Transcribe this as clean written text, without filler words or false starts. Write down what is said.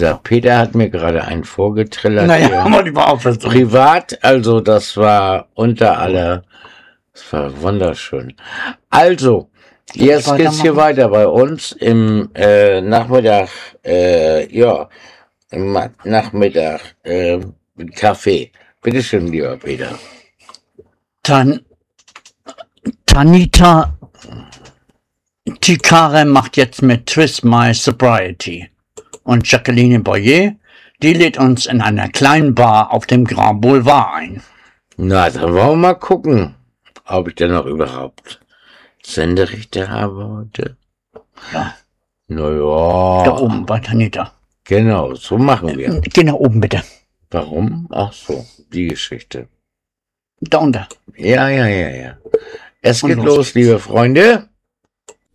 Der Peter hat mir gerade einen vorgetrillert. Naja, haben wir überhaupt was drin. Privat, also das war unter aller, das war wunderschön. Also, jetzt geht's hier weiter bei uns im Nachmittag, im Nachmittag mit Kaffee. Bitte schön, lieber Peter. Tanita Tikare macht jetzt mit Twist My Sobriety. Und Jacqueline Boyer, die lädt uns in einer kleinen Bar auf dem Grand Boulevard ein. Na, dann wollen wir mal gucken, ob ich denn noch überhaupt Senderechte habe heute. Ja. Naja. Da oben bei Tanita. Genau, so machen wir. Geh nach oben, bitte. Warum? Ach so, die Geschichte. Da unter. Ja. Es geht los, liebe Freunde.